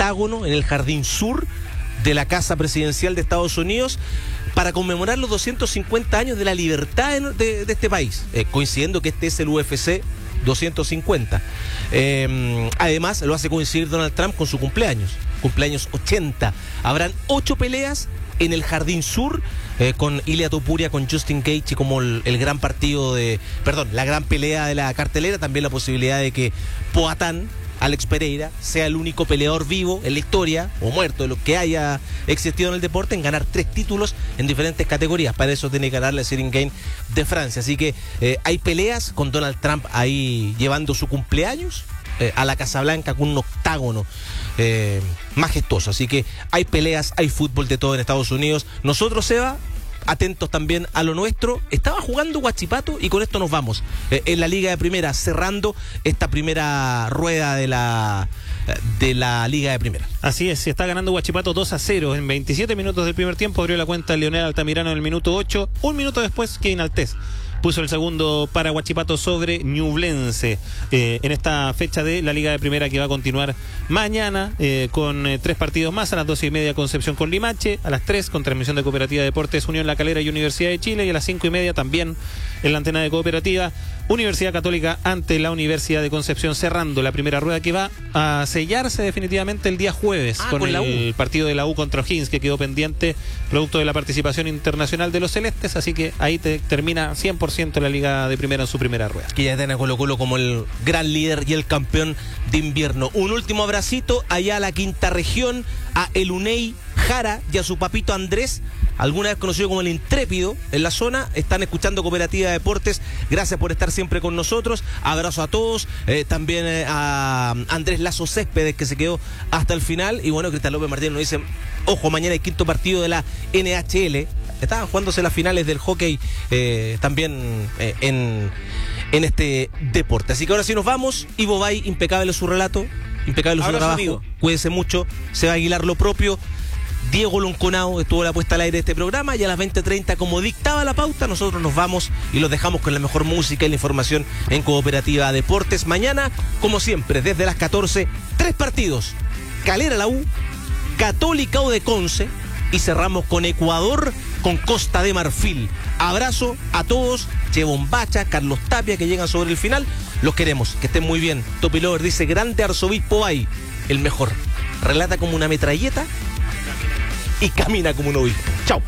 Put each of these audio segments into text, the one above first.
octágono en el jardín sur de la Casa Presidencial de Estados Unidos para conmemorar los 250 años de la libertad de este país, coincidiendo que este es el UFC 250. Además, lo hace coincidir Donald Trump con su cumpleaños 80. Habrán 8 peleas en el Jardín Sur, con Ilia Topuria, con Justin Gaethje como el gran la gran pelea de la cartelera. También la posibilidad de que Poatan, Alex Pereira, sea el único peleador vivo en la historia, o muerto, de lo que haya existido en el deporte, en ganar 3 títulos en diferentes categorías. Para eso tiene que ganar la Sitting Game de Francia. Así que hay peleas con Donald Trump ahí llevando su cumpleaños a la Casa Blanca con un octágono majestuoso. Así que hay peleas, hay fútbol de todo en Estados Unidos. Nosotros, Seba, atentos también a lo nuestro. Estaba jugando Huachipato y con esto nos vamos. En la Liga de Primera, cerrando esta primera rueda de la Liga de Primera. Así es, se está ganando Huachipato 2-0 en 27 minutos del primer tiempo. Abrió la cuenta Leonel Altamirano en el minuto 8. Un minuto después, Kevin Altés puso el segundo para Huachipato sobre Ñublense, en esta fecha de la Liga de Primera que va a continuar mañana con 3 partidos más. A las 12:30 Concepción con Limache, a las 3 con transmisión de Cooperativa de Deportes Unión La Calera y Universidad de Chile, y a las 5:30 también en la antena de Cooperativa Universidad Católica ante la Universidad de Concepción, cerrando la primera rueda que va a sellarse definitivamente el día jueves con el partido de la U contra O'Higgins, que quedó pendiente producto de la participación internacional de los celestes. Así que ahí termina 100% la Liga de Primera en su primera rueda. Que ya tiene a Colo-Colo como el gran líder y el campeón de invierno. Un último abracito allá a la quinta región, a el Unei Jara y a su papito Andrés, alguna vez conocido como el Intrépido en la zona. Están escuchando Cooperativa de Deportes. Gracias por estar siempre con nosotros. Abrazo a todos. También a Andrés Lazo Céspedes, que se quedó hasta el final. Y bueno, Cristian López Martínez nos dice: ojo, mañana hay 5º partido de la NHL. Estaban jugándose las finales del hockey también en este deporte. Así que ahora sí nos vamos. Ivo Bay, impecable su relato, impecable su trabajo. Amigo. Cuídense mucho. Seba Aguilar, lo propio. Diego Lonconao estuvo la puesta al aire de este programa, y a las 20:30, como dictaba la pauta, nosotros nos vamos y los dejamos con la mejor música y la información en Cooperativa Deportes. Mañana, como siempre, desde las 14, 3 partidos: Calera la U, Católica U de Conce, y cerramos con Ecuador con Costa de Marfil. Abrazo a todos, Che Bombacha, Carlos Tapia, que llegan sobre el final. Los queremos, que estén muy bien. Topi Lover dice: grande Arzobispo Bay, el mejor. Relata como una metralleta y camina como un obispo. Chao.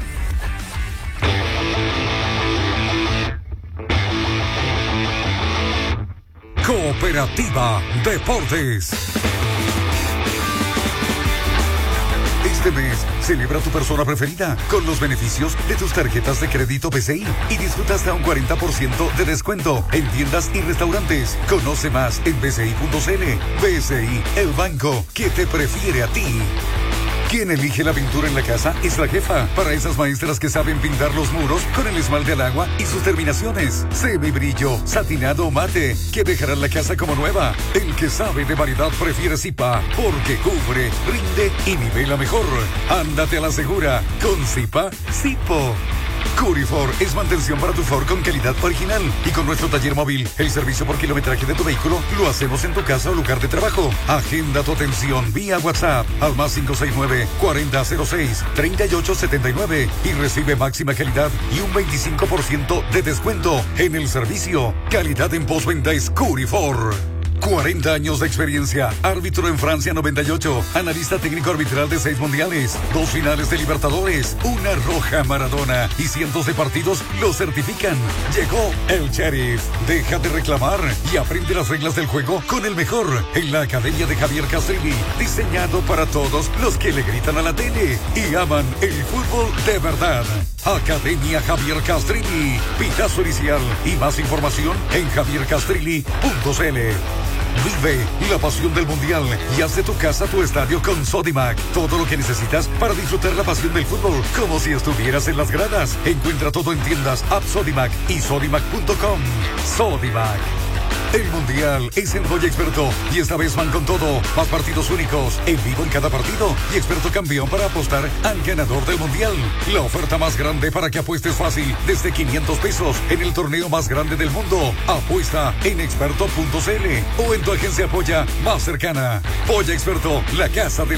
Cooperativa Deportes. Este mes, celebra tu persona preferida con los beneficios de tus tarjetas de crédito BCI y disfruta hasta un 40% de descuento en tiendas y restaurantes. Conoce más en bci.cl. BCI, el banco que te prefiere a ti. Quien elige la pintura en la casa es la jefa. Para esas maestras que saben pintar los muros con el esmalte al agua y sus terminaciones, semibrillo, satinado o mate, que dejarán la casa como nueva. El que sabe de variedad prefiere Zipa, porque cubre, rinde y nivela mejor. Ándate a la segura con Zipa, Zipo. Curifor es mantención para tu Ford con calidad original, y con nuestro taller móvil, el servicio por kilometraje de tu vehículo lo hacemos en tu casa o lugar de trabajo. Agenda tu atención vía WhatsApp al +569 4006 3879 y recibe máxima calidad y un 25% de descuento en el servicio. Calidad en postventa es Curifor. 40 años de experiencia, árbitro en Francia 98, analista técnico arbitral de 6 mundiales, 2 finales de Libertadores, una roja Maradona y cientos de partidos lo certifican. Llegó el Sheriff. Deja de reclamar y aprende las reglas del juego con el mejor en la Academia de Javier Castrilli, diseñado para todos los que le gritan a la tele y aman el fútbol de verdad. Academia Javier Castrilli, pitazo inicial y más información en javiercastrilli.cl. Vive la pasión del Mundial y haz de tu casa tu estadio con Sodimac. Todo lo que necesitas para disfrutar la pasión del fútbol como si estuvieras en las gradas. Encuentra todo en tiendas, app Sodimac y sodimac.com. Sodimac. El Mundial es en Joya Experto y esta vez van con todo. Más partidos únicos, en vivo en cada partido y experto campeón para apostar al ganador del Mundial. La oferta más grande para que apuestes fácil, desde 500 pesos en el torneo más grande del mundo. Apuesta en experto.cl o en tu agencia Polla más cercana. Polla Experto, la casa de